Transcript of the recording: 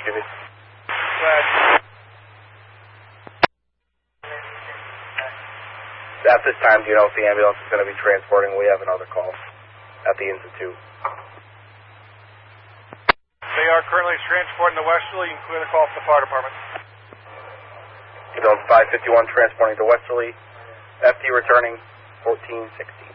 Jimmy. Go ahead. At this time, do you know if the ambulance is going to be transporting? We have another call at the Institute. They are currently transporting the Westerly. You can clear the call for the fire department. Ambulance 551 transporting to Westerly. FD returning 1460.